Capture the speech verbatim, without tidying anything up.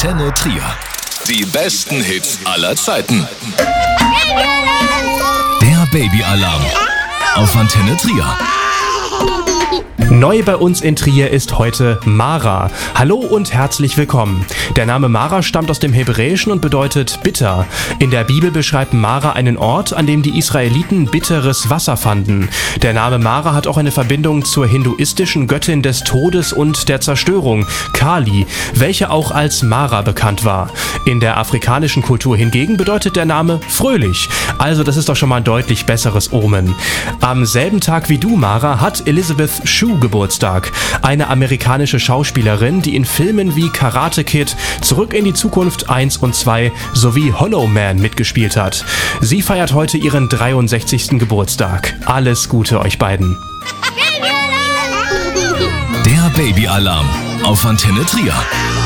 Antenne Trier. Die besten Hits aller Zeiten. Der Babyalarm auf Antenne Trier. Neu bei uns in Trier ist heute Mara. Hallo und herzlich willkommen. Der Name Mara stammt aus dem Hebräischen und bedeutet bitter. In der Bibel beschreibt Mara einen Ort, an dem die Israeliten bitteres Wasser fanden. Der Name Mara hat auch eine Verbindung zur hinduistischen Göttin des Todes und der Zerstörung, Kali, welche auch als Mara bekannt war. In der afrikanischen Kultur hingegen bedeutet der Name fröhlich. Also das ist doch schon mal ein deutlich besseres Omen. Am selben Tag wie du, Mara, hat Elizabeth Shue Geburtstag. Eine amerikanische Schauspielerin, die in Filmen wie Karate Kid, Zurück in die Zukunft eins und zwei sowie Hollow Man mitgespielt hat. Sie feiert heute ihren dreiundsechzigsten Geburtstag. Alles Gute euch beiden. Der Babyalarm auf Antenne Trier.